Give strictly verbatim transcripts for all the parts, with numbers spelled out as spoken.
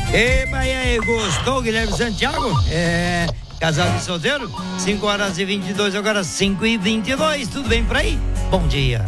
Eba, e aí, gostou, Guilherme Santiago? É, casado e solteiro? cinco horas e vinte e dois, agora cinco e vinte e dois, tudo bem por aí? Bom dia.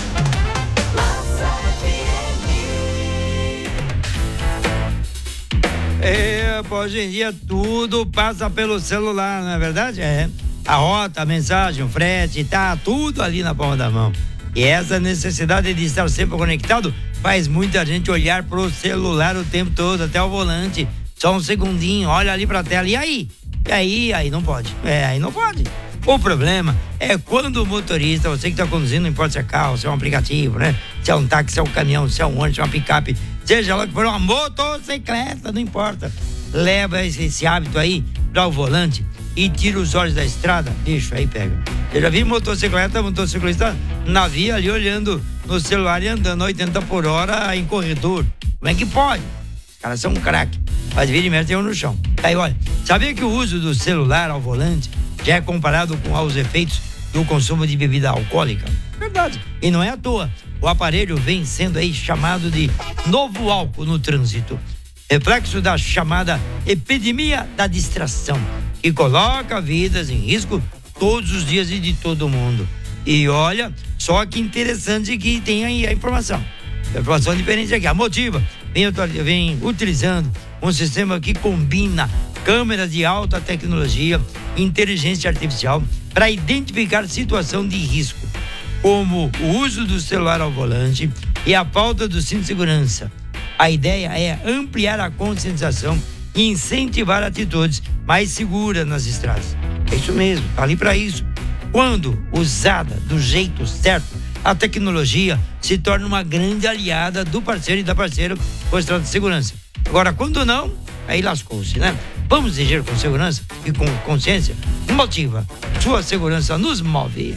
É, hoje em dia tudo passa pelo celular, não é verdade? É. A rota, a mensagem, o frete, tá tudo ali na palma da mão. E essa necessidade de estar sempre conectado faz muita gente olhar pro celular o tempo todo, até o volante. Só um segundinho, olha ali pra tela. E aí? E aí? Aí não pode. É, aí não pode. O problema é quando o motorista, você que tá conduzindo, não importa se é carro, se é um aplicativo, né? Se é um táxi, se é um caminhão, se é um ônibus, se é uma picape, seja lá que for uma motocicleta, não importa. Leva esse, esse hábito aí para o volante e tira os olhos da estrada, bicho, aí pega. Eu já vi motocicleta, motociclista na via ali olhando no celular e andando oitenta por hora em corredor. Como é que pode? Os caras são um craque. Mas vira e mexe tem um no chão. Aí, olha, sabia que o uso do celular ao volante já é comparado com aos efeitos do consumo de bebida alcoólica? Verdade. E não é à toa. O aparelho vem sendo aí chamado de novo álcool no trânsito. Reflexo da chamada epidemia da distração, que coloca vidas em risco todos os dias e de todo mundo. E olha, só que interessante que tem aí a informação. A informação diferente aqui. A Motiva vem, vem utilizando um sistema que combina câmeras de alta tecnologia, inteligência artificial, para identificar situação de risco, como o uso do celular ao volante e a falta do cinto de segurança. A ideia é ampliar a conscientização e incentivar atitudes mais seguras nas estradas. É isso mesmo, tá ali para isso. Quando usada do jeito certo, a tecnologia se torna uma grande aliada do parceiro e da parceira com a estrada de segurança. Agora, quando não, aí lascou-se, né? Vamos dirigir com segurança e com consciência. Motiva. Sua segurança nos move.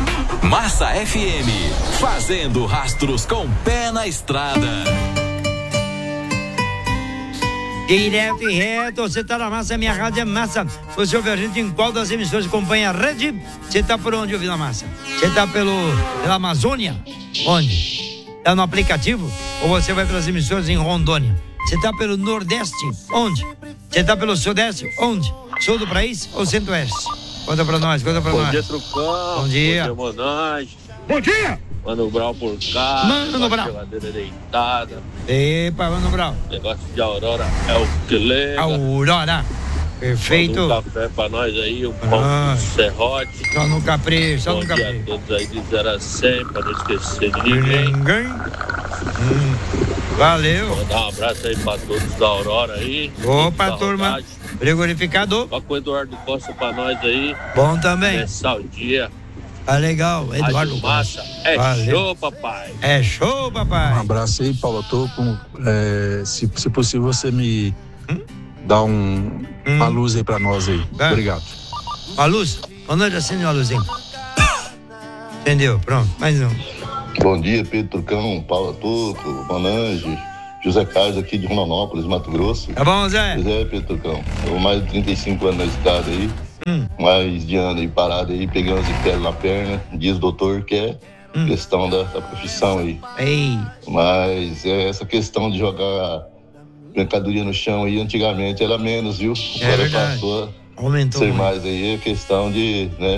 Massa F M, fazendo rastros com pé na estrada. Direto e reto, você tá na Massa, minha rádio é Massa. Você ouve a gente em qual das emissoras acompanha a rede? Você tá por onde ouvindo a Massa? Você tá pelo, pela Amazônia? Onde? Tá no aplicativo? Ou você vai pelas emissoras em Rondônia? Você tá pelo Nordeste? Onde? Você tá pelo Sudeste? Onde? Sul do país ou Centro-Oeste? Conta pra nós, conta pra Bom nós. Dia, Trucão. Bom dia. Bom dia, Monange. Bom dia! Mano Brau por cá. Mano Brau. Geladeira deitada. Epa, Mano Brau. Negócio de Aurora é o que lega. Aurora. Perfeito. Manda um café pra nós aí, um Ah. pão de serrote. Só no capricho, só Bom no dia a capricho. todos aí de zero a cem, pra não esquecer de ninguém. Ninguém. Hum. Valeu. Mandar um abraço aí pra todos da Aurora aí. Opa, da turma. Rodagem. Frigorificador. Toca o Eduardo Costa pra nós aí. Bom também. Começar o dia. Tá legal, Eduardo Rádio Massa. Costa. É Valeu. show, papai. É show, papai. Um abraço aí, Paulo Toco. É, se, se possível, você me Hum? dá um, Hum. uma luz aí pra nós aí. Tá. Obrigado. A luz? Boa noite, acende uma luzinha. Entendeu? Pronto, mais um. Bom dia, Pedro Turcão, Paulo Toco, Monange, José Carlos aqui de Rondonópolis, Mato Grosso. Tá bom, Zé? Pois é, Pedro Turcão. Estou mais de trinta e cinco anos na estrada aí, Hum. mais de ano aí parado aí, pegando as pele na perna. Diz o doutor que é Hum. questão da, da profissão aí. Ei. Mas é essa questão de jogar mercadoria no chão aí, antigamente era menos, viu? É Agora verdade. passou a Aumentou ser muito. mais aí, é questão de, né?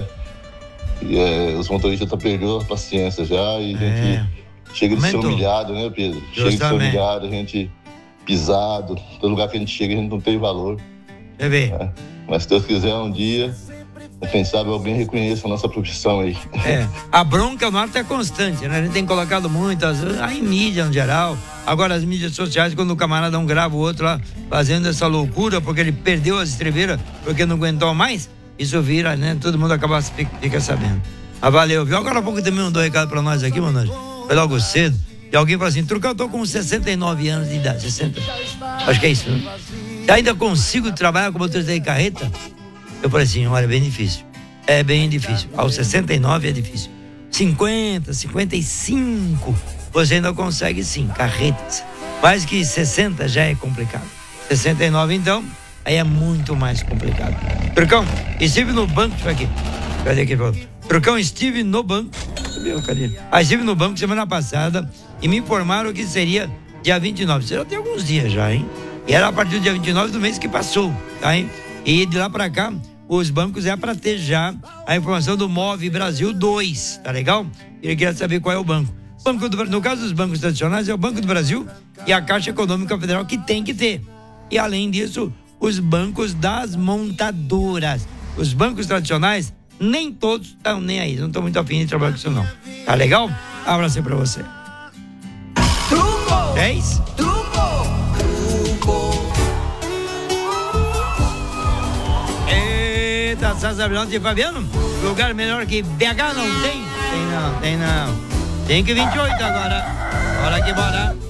E, é, os motoristas estão perdendo a paciência já e a gente É. chega de ser Aumentou. humilhado, né, Pedro? Chega de ser Justamente. humilhado, a gente pisado, todo lugar que a gente chega a gente não tem valor. Quer ver? Né? Mas se Deus quiser, um dia, quem sabe alguém reconheça a nossa profissão aí. É. A bronca nossa é constante, né? A gente tem colocado muito, as- aí em mídia no geral. Agora as mídias sociais, quando o camarada um grava o outro lá, fazendo essa loucura, porque ele perdeu as estribeiras, porque não aguentou mais, isso vira, né? Todo mundo acaba, fica, fica sabendo. Ah, valeu, viu? Agora há pouco também mandou um recado pra nós aqui, mano. Foi logo cedo. E alguém falou assim, Trucão, eu tô com sessenta e nove anos de idade, sessenta. Acho que é isso, né? E ainda consigo trabalhar como motorista de carreta? Eu falei assim, olha, é bem difícil. É bem difícil. Aos sessenta e nove é difícil. cinquenta, cinquenta e cinco, você ainda consegue sim, carretas. Mais que sessenta já é complicado. sessenta e nove, então, aí é muito mais complicado. Trucão, estive no banco, deixa eu ver aqui. Cadê aqui, Paulo? Trucão, estive no banco. Meu, cadê? Ah, estive no banco semana passada e me informaram que seria dia vinte e nove. Você já tem alguns dias já, hein? E era a partir do dia vinte e nove do mês que passou, tá, hein? E de lá pra cá, os bancos é pra ter já a informação do Move Brasil dois, tá legal? Ele queria saber qual é o banco. Banco do, no caso dos bancos tradicionais, é o Banco do Brasil e a Caixa Econômica Federal, que tem que ter. E além disso, os bancos das montadoras. Os bancos tradicionais, nem todos estão nem aí, não estão muito afim de trabalhar com isso não. Tá legal? Abraço pra você. Truco! dez? Truco! Truco! Eita, Sazabilão de Fabiano, lugar melhor que B H não tem? Tem não, tem não. Tem que vinte e oito agora. Bora que bora.